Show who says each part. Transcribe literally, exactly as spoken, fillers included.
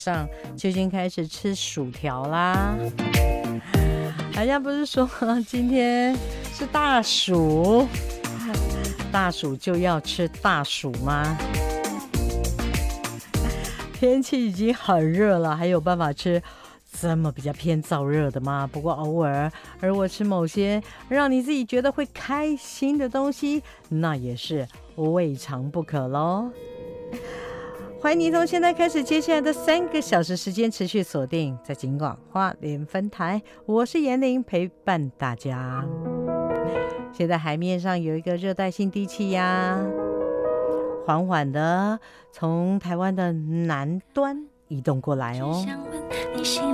Speaker 1: 上就已经开始吃薯条啦。人家不是说今天是大暑，大暑就要吃大薯吗？天气已经很热了，还有办法吃这么比较偏燥热的吗？不过偶尔而我吃某些让你自己觉得会开心的东西，那也是未尝不可咯。欢迎你从现在开始接下来的三个小时时间持续锁定在警广花莲分台，我是严玲，陪伴大家。现在海面上有一个热带性低气压，缓缓的从台湾的南端移动过来哦。